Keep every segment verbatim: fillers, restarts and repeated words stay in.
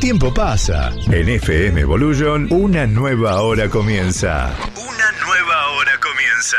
tiempo pasa. En F M Evolution, una nueva hora comienza. Una nueva hora comienza.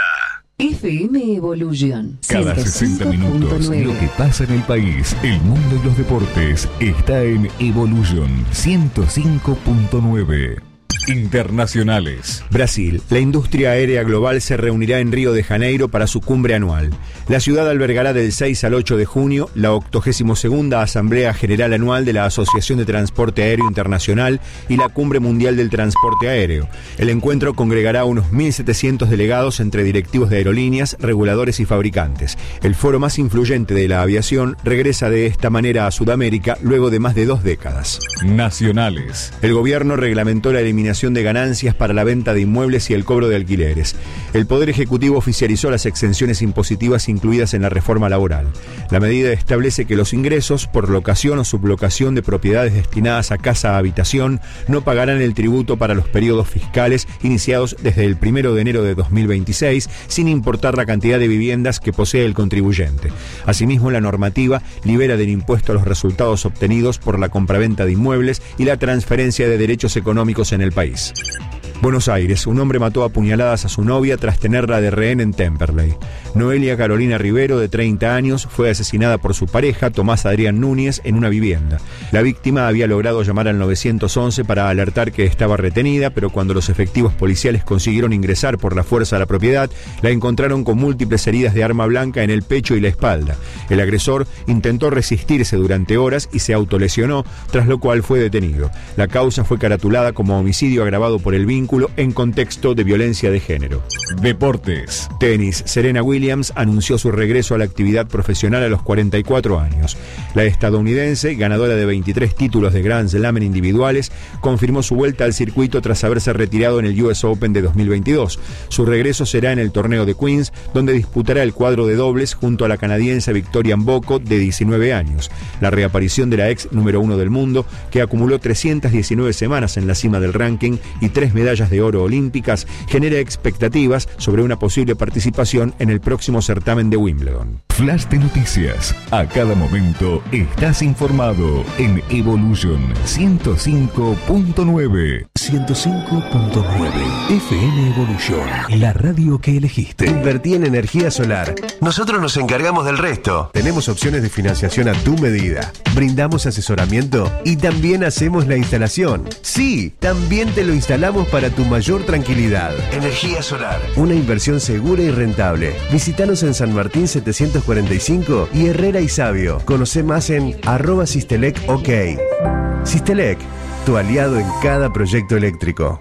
F M Evolution. Cada sesenta minutos, lo que pasa en el país, el mundo y los deportes está en Evolution ciento cinco punto nueve. Internacionales. Brasil. La industria aérea global se reunirá en Río de Janeiro para su cumbre anual. La ciudad albergará del seis al ocho de junio la octogésima segunda Asamblea General Anual de la Asociación de Transporte Aéreo Internacional y la Cumbre Mundial del Transporte Aéreo. El encuentro congregará a unos mil setecientos delegados entre directivos de aerolíneas, reguladores y fabricantes. El foro más influyente de la aviación regresa de esta manera a Sudamérica luego de más de dos décadas. Nacionales. El gobierno reglamentó la eliminación de ganancias para la venta de inmuebles y el cobro de alquileres. El Poder Ejecutivo oficializó las exenciones impositivas incluidas en la reforma laboral. La medida establece que los ingresos por locación o sublocación de propiedades destinadas a casa-habitación no pagarán el tributo para los periodos fiscales iniciados desde el primero de enero de dos mil veintiséis, sin importar la cantidad de viviendas que posee el contribuyente. Asimismo, la normativa libera del impuesto a los resultados obtenidos por la compraventa de inmuebles y la transferencia de derechos económicos en el país. Buenos Aires. Un hombre mató a puñaladas a su novia tras tenerla de rehén en Temperley. Noelia Carolina Rivero, de treinta años, fue asesinada por su pareja, Tomás Adrián Núñez, en una vivienda. La víctima había logrado llamar al nueve once para alertar que estaba retenida, pero cuando los efectivos policiales consiguieron ingresar por la fuerza a la propiedad, la encontraron con múltiples heridas de arma blanca en el pecho y la espalda. El agresor intentó resistirse durante horas y se autolesionó, tras lo cual fue detenido. La causa fue caratulada como homicidio agravado por el vínculo en contexto de violencia de género. Deportes. Tenis. Serena Williams anunció su regreso a la actividad profesional a los cuarenta y cuatro años. La estadounidense, ganadora de veintitrés títulos de Grand Slam en individuales, confirmó su vuelta al circuito tras haberse retirado en el U S Open de dos mil veintidós. Su regreso será en el torneo de Queens, donde disputará el cuadro de dobles junto a la canadiense Victoria Mboko, de diecinueve años. La reaparición de la ex número uno del mundo, que acumuló trescientas diecinueve semanas en la cima del ranking y tres medallas de oro olímpicas, genera expectativas sobre una posible participación en el próximo certamen de Wimbledon. Flash de noticias. A cada momento estás informado en Evolution ciento cinco punto nueve. ciento cinco punto nueve. F M Evolution, la radio que elegiste. Invertí en energía solar. Nosotros nos encargamos del resto. Tenemos opciones de financiación a tu medida. Brindamos asesoramiento y también hacemos la instalación. Sí, también te lo instalamos para tu mayor tranquilidad. Energía solar, una inversión segura y rentable. Visítanos en San Martín setecientos cuarenta y cinco y Herrera y Sabio. Conoce más en arroba Sistelec OK. Sistelec, tu aliado en cada proyecto eléctrico.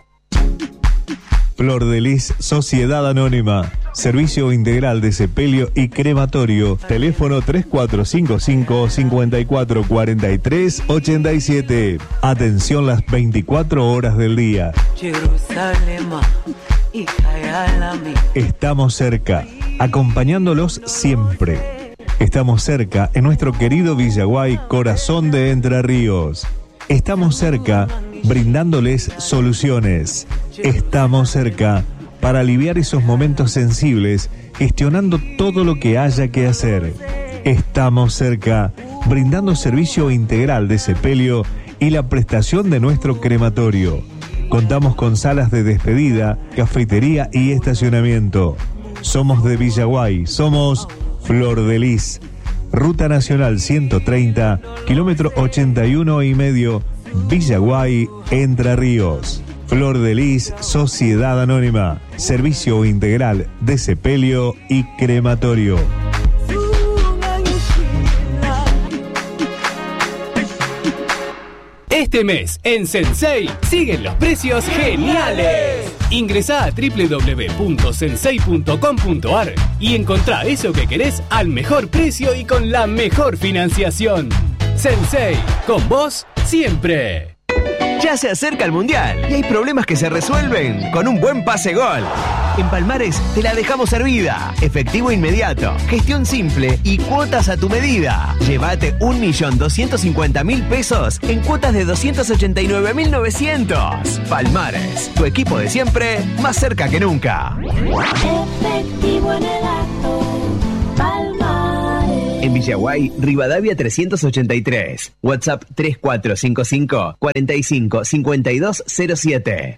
Flor de Lis Sociedad Anónima. Servicio integral de sepelio y crematorio. Teléfono tres cuatro cinco cinco, cinco cuatro cuatro tres, ocho siete. Atención las veinticuatro horas del día. Estamos cerca, acompañándolos siempre. Estamos cerca en nuestro querido Villaguay, corazón de Entre Ríos. Estamos cerca, brindándoles soluciones. Estamos cerca para aliviar esos momentos sensibles, gestionando todo lo que haya que hacer. Estamos cerca, brindando servicio integral de sepelio y la prestación de nuestro crematorio. Contamos con salas de despedida, cafetería y estacionamiento. Somos de Villaguay, somos Flor de Lis. Ruta Nacional ciento treinta, kilómetro ochenta y uno y medio, Villaguay, Entre Ríos. Flor de Lis Sociedad Anónima. Servicio integral de sepelio y crematorio. Este mes en Sensei siguen los precios geniales. Ingresá a doble u doble u doble u punto sensei punto com punto a r y encontrá eso que querés al mejor precio y con la mejor financiación. Sensei, con vos siempre. Ya se acerca el Mundial y hay problemas que se resuelven con un buen pase gol. En Palmares te la dejamos servida. Efectivo inmediato, gestión simple y cuotas a tu medida. Llévate un millón doscientos cincuenta mil pesos en cuotas de doscientos ochenta y nueve mil novecientos. Palmares, tu equipo de siempre, más cerca que nunca. Efectivo en el acto, Palmares. En Villaguay, Rivadavia trescientos ochenta y tres. WhatsApp tres cuatro cinco cinco, cuatro cinco, cinco dos cero siete.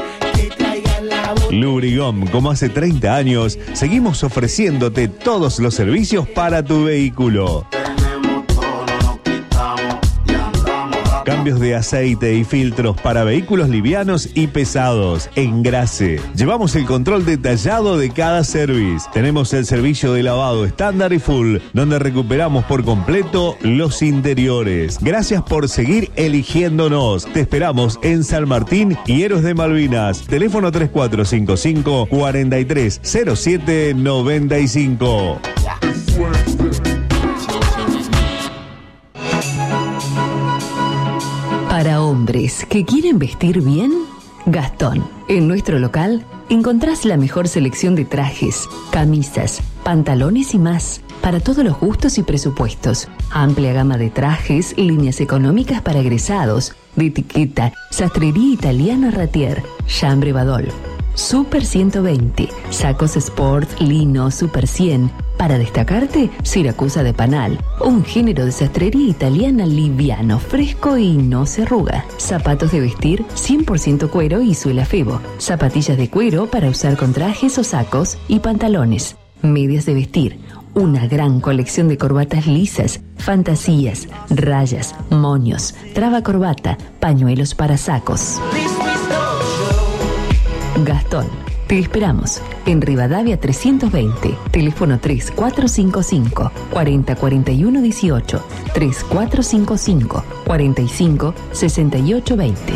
Lubrigom, como hace treinta años, seguimos ofreciéndote todos los servicios para tu vehículo. Cambios de aceite y filtros para vehículos livianos y pesados. Engrase. Llevamos el control detallado de cada service. Tenemos el servicio de lavado estándar y full, donde recuperamos por completo los interiores. Gracias por seguir eligiéndonos. Te esperamos en San Martín y Héroes de Malvinas. Teléfono tres cuatro cinco cinco, cuatro tres cero siete nueve cinco. Para hombres que quieren vestir bien, Gastón. En nuestro local encontrás la mejor selección de trajes, camisas, pantalones y más, para todos los gustos y presupuestos. Amplia gama de trajes, líneas económicas para egresados, de etiqueta, sastrería italiana Ratier, chambre Badol. Super ciento veinte, sacos Sport, lino, Super cien. Para destacarte, Siracusa de Panal, un género de sastrería italiana liviano, fresco y no se arruga. Zapatos de vestir cien por ciento cuero y suela Febo. Zapatillas de cuero para usar con trajes o sacos y pantalones. Medias de vestir, una gran colección de corbatas lisas, fantasías, rayas, moños, traba corbata, pañuelos para sacos. Gastón, te esperamos en Rivadavia trescientos veinte, teléfono tres cuatro cinco cinco, cuatro cero cuatro uno dieciocho, tres cuatro cinco cinco, cuatro cinco, seis ocho dos cero.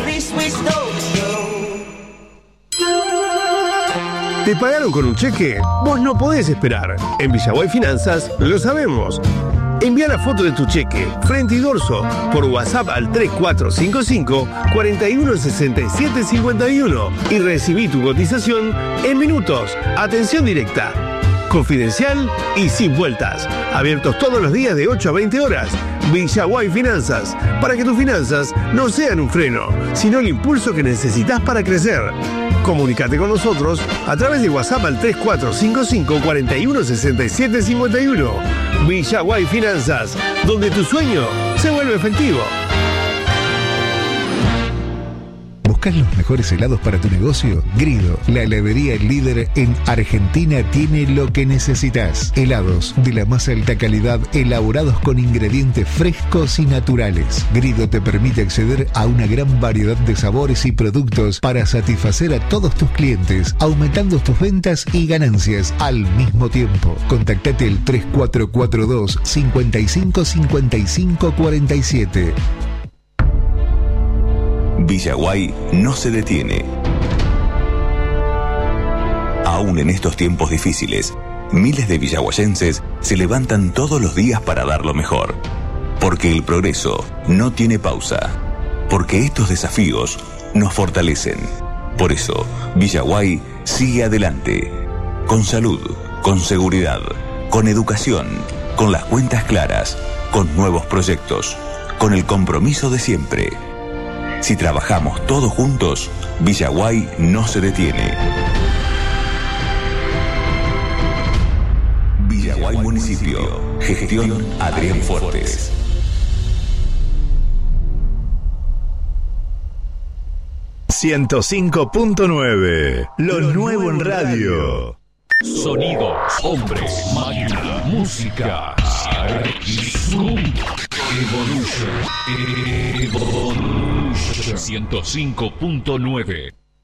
¿Te pagaron con un cheque? Vos no podés esperar. En Villaguay Finanzas lo sabemos. Envía la foto de tu cheque, frente y dorso, por WhatsApp al tres cuatro cinco cinco, cuatro uno seis siete cinco uno y recibí tu cotización en minutos. Atención directa, confidencial y sin vueltas. Abiertos todos los días de ocho a veinte horas. Villaguay Finanzas, para que tus finanzas no sean un freno, sino el impulso que necesitas para crecer. Comunicate con nosotros a través de WhatsApp al tres cuatro cinco cinco, cuatro uno seis siete cinco uno. Villaguay Finanzas, donde tu sueño se vuelve efectivo. ¿Buscas los mejores helados para tu negocio? Grido, la heladería líder en Argentina, tiene lo que necesitas. Helados de la más alta calidad, elaborados con ingredientes frescos y naturales. Grido te permite acceder a una gran variedad de sabores y productos para satisfacer a todos tus clientes, aumentando tus ventas y ganancias al mismo tiempo. Contactate al tres cuatro cuatro dos, cinco cinco cinco cinco cuatro siete. Villaguay no se detiene. Aún en estos tiempos difíciles, miles de villaguayenses se levantan todos los días para dar lo mejor. Porque el progreso no tiene pausa. Porque estos desafíos nos fortalecen. Por eso, Villaguay sigue adelante. Con salud, con seguridad, con educación, con las cuentas claras, con nuevos proyectos, con el compromiso de siempre. Si trabajamos todos juntos, Villaguay no se detiene. Villaguay Municipio. Gestión Adrián Fortes. ciento cinco punto nueve. Lo, Lo nuevo en radio. Sonidos, hombres, máquina, música. Zoom. Evolution. Evolution. ciento cinco punto nueve.